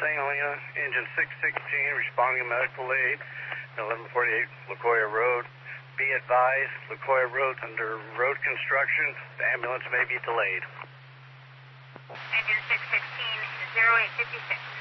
Helena, engine 616, responding to medical aid, 1148 Lacoya Road. Be advised, Lacoya Road under road construction. The ambulance may be delayed. Engine 616, 0856.